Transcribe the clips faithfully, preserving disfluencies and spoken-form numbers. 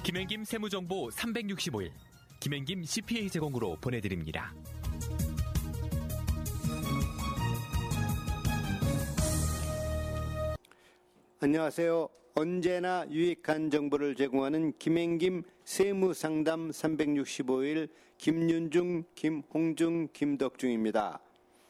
김행김 세무정보 삼백육십오 일 김행김 씨피에이 제공으로 보내드립니다. 안녕하세요. 언제나 유익한 정보를 제공하는 김행김 세무상담 삼백육십오 일 김윤중, 김홍중, 김덕중입니다.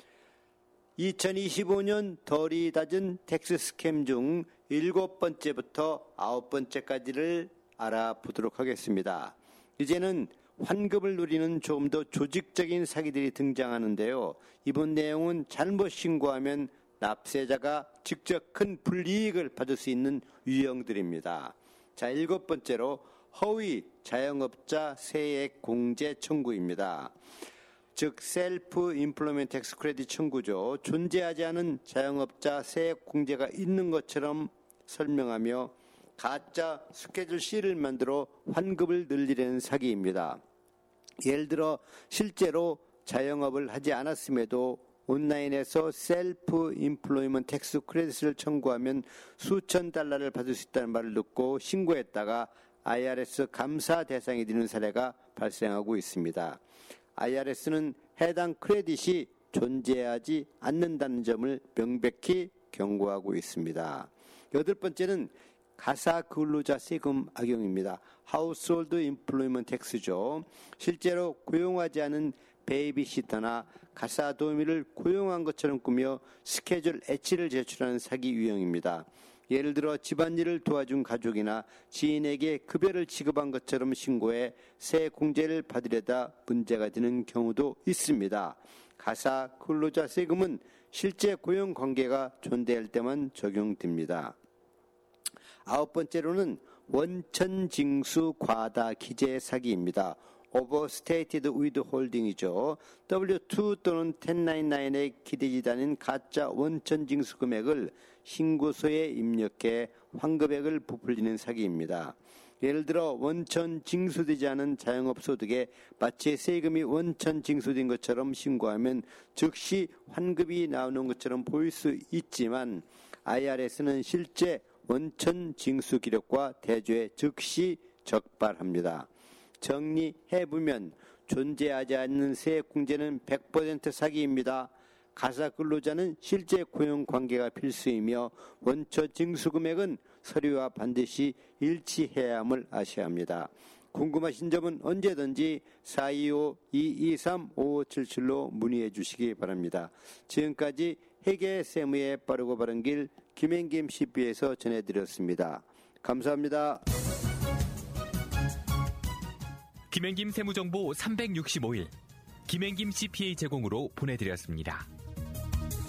이천이십오 년 덜이 낮은 텍스 스캠 중 일곱 번째부터 아홉 번째까지를 알아보도록 하겠습니다. 이제는 환급을 누리는 조금 더 조직적인 사기들이 등장하는데요. 이번 내용은 잘못 신고하면 납세자가 직접 큰 불이익을 받을 수 있는 유형들입니다. 자, 일곱 번째로 허위 자영업자 세액 공제 청구입니다. 즉 셀프 임플로이먼트 텍스 크레딧 청구죠. 존재하지 않은 자영업자 세액 공제가 있는 것처럼 설명하며 가짜 스케줄 C를 만들어 환급을 늘리려는 사기입니다. 예를 들어 실제로 자영업을 하지 않았음에도 온라인에서 셀프 임플로이먼트 텍스 크레딧을 청구하면 수천 달러를 받을 수 있다는 말을 듣고 신고했다가 아이알에스 감사 대상이 되는 사례가 발생하고 있습니다. 아이알에스는 해당 크레딧이 존재하지 않는다는 점을 명백히 경고하고 있습니다. 여덟 번째는 가사 근로자 세금 악용입니다. 하우스홀드 임플로이먼트 텍스죠. 실제로 고용하지 않은 베이비시터나 가사 도우미를 고용한 것처럼 꾸며 스케줄 H를 제출하는 사기 유형입니다. 예를 들어 집안일을 도와준 가족이나 지인에게 급여를 지급한 것처럼 신고해 세 공제를 받으려다 문제가 되는 경우도 있습니다. 가사 근로자 세금은 실제 고용 관계가 존재할 때만 적용됩니다. 아홉 번째로는 원천징수 과다 기재 사기입니다. Overstated withholding이죠. 더블유 투 또는 텐나인나인에 기재되지 않은 가짜 원천징수 금액을 신고서에 입력해 환급액을 부풀리는 사기입니다. 예를 들어 원천 징수되지 않은 자영업 소득에 마치 세금이 원천 징수된 것처럼 신고하면 즉시 환급이 나오는 것처럼 보일 수 있지만 아이알에스는 실제 원천 징수 기록과 대조에 즉시 적발합니다. 정리해보면 존재하지 않는 세액 공제는 백 퍼센트 사기입니다. 가사 근로자는 실제 고용 관계가 필수이며 원천 징수 금액은 서류와 반드시 일치해야 함을 아셔야 합니다. 궁금하신 점은 언제든지 사이오 이이삼 오오칠칠로 문의해 주시기 바랍니다. 지금까지 회계 세무의 빠르고 바른 길 김행김 씨피에이에서 전해드렸습니다. 감사합니다. 김행김 세무정보 삼백육십오 일 김행김 씨피에이 제공으로 보내드렸습니다.